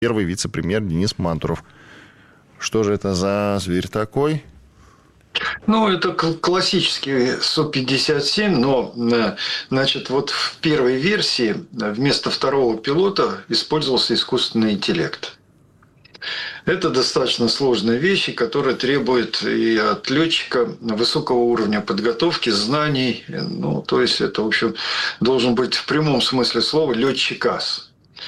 первый вице-премьер Денис Мантуров. Что же это за зверь такой? Ну, это классический Су-57, но, значит, вот в первой версии вместо второго пилота использовался искусственный интеллект. Это достаточно сложные вещи, которые требуют и от летчика высокого уровня подготовки, знаний. Ну, то есть, это, в общем, должен быть в прямом смысле слова летчик-ас.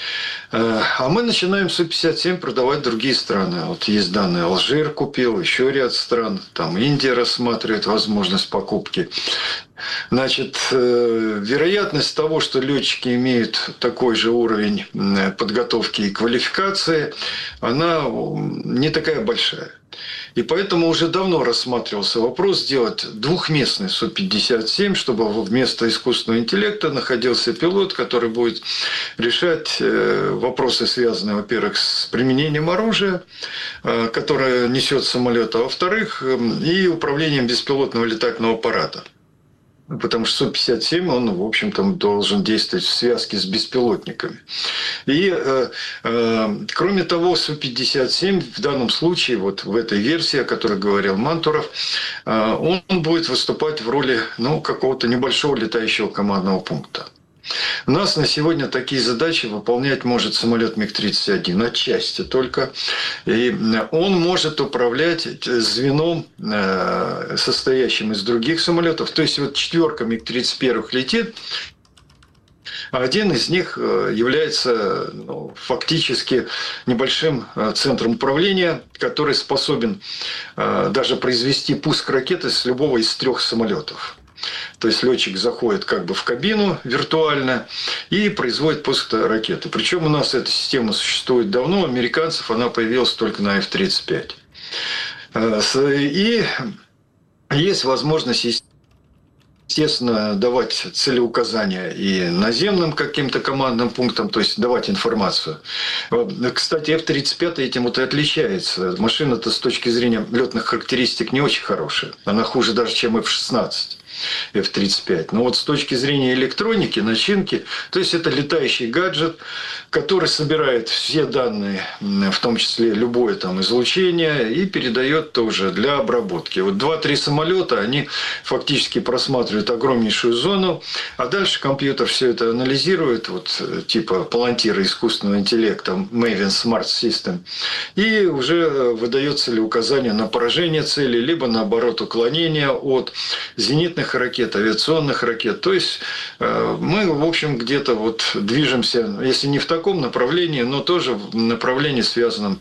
А мы начинаем Су-57 продавать в другие страны. Вот есть данные, Алжир купил, еще ряд стран. Там Индия рассматривает возможность покупки. Значит, вероятность того, что летчики имеют такой же уровень подготовки и квалификации, она не такая большая. И поэтому уже давно рассматривался вопрос сделать двухместный Су-57, чтобы вместо искусственного интеллекта находился пилот, который будет решать вопросы, связанные, во-первых, с применением оружия, которое несет самолет, а во-вторых, и управлением беспилотного летательного аппарата. Потому что Су-57, он, в общем-то, должен действовать в связке с беспилотниками. И, кроме того, Су-57 в данном случае, вот в этой версии, о которой говорил Мантуров, он будет выступать в роли какого-то небольшого летающего командного пункта. У нас на сегодня такие задачи выполнять может самолет МиГ-31, отчасти только. И он может управлять звеном, состоящим из других самолетов. То есть, вот 4 МиГ-31 летит, а один из них является фактически небольшим центром управления, который способен даже произвести пуск ракеты с любого из 3 самолетов. То есть летчик заходит как бы в кабину виртуально и производит пуск ракеты. Причем у нас эта система существует давно, у американцев она появилась только на F-35. И есть возможность, естественно, давать целеуказания и наземным каким-то командным пунктам, то есть давать информацию. Кстати, F-35 этим вот и отличается. Машина-то с точки зрения летных характеристик не очень хорошая. Она хуже даже, чем F-16. F-35. Но вот с точки зрения электроники, начинки, то есть это летающий гаджет, который собирает все данные, в том числе любое там излучение, и передает тоже для обработки. Вот 2-3 самолета, они фактически просматривают огромнейшую зону, а дальше компьютер все это анализирует, вот типа палантира искусственного интеллекта, Maven Smart System, и уже выдает целеуказания на поражение цели, либо наоборот уклонение от зенитных ракет, авиационных ракет. То есть мы, в общем, где-то вот движемся, если не в таком направлении, но тоже в направлении, связанном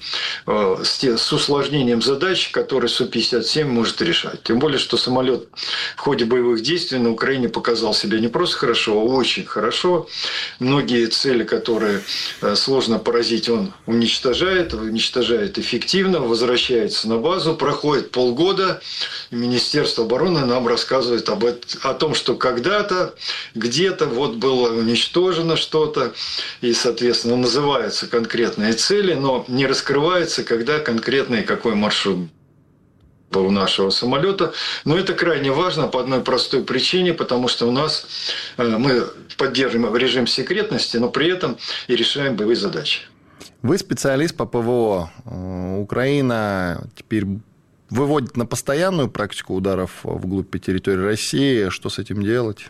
с усложнением задач, которые Су-57 может решать. Тем более, что самолет в ходе боевых действий на Украине показал себя не просто хорошо, а очень хорошо. Многие цели, которые сложно поразить, он уничтожает эффективно, возвращается на базу, проходит полгода, и Министерство обороны нам рассказывает о том, что когда-то, где-то вот было уничтожено что-то, и, соответственно, называются конкретные цели, но не раскрывается, когда конкретный какой маршрут был у нашего самолета. Но это крайне важно по одной простой причине, потому что у нас мы поддерживаем режим секретности, но при этом и решаем боевые задачи. Вы специалист по ПВО. Украина теперь выводит на постоянную практику ударов вглубь по территории России. Что с этим делать?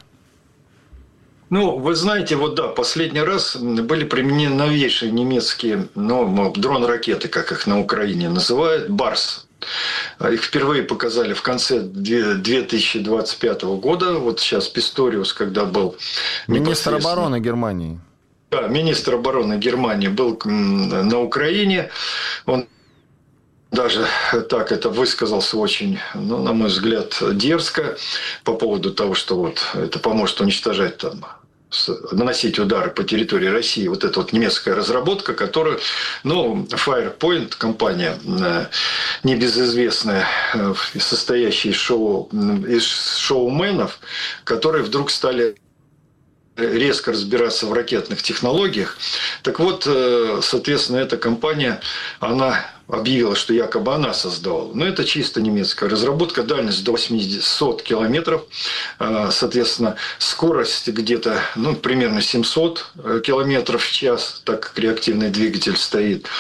Ну, вы знаете, вот да, последний раз были применены новейшие немецкие дрон-ракеты, как их на Украине называют, «Барс». Их впервые показали в конце 2025 года. Вот сейчас Писториус, когда был... Министр обороны Германии. Да, министр обороны Германии был на Украине. Он даже так это высказался очень, на мой взгляд, дерзко по поводу того, что вот это поможет уничтожать там, наносить удары по территории России. Вот эта вот немецкая разработка, которую, Firepoint, компания небезызвестная, состоящая из шоуменов, которые вдруг стали резко разбираться в ракетных технологиях. Так вот, соответственно, эта компания, она объявила, что якобы она создавала. Но это чисто немецкая разработка, дальность до 800 километров, соответственно, скорость где-то примерно 700 километров в час, так как реактивный двигатель стоит.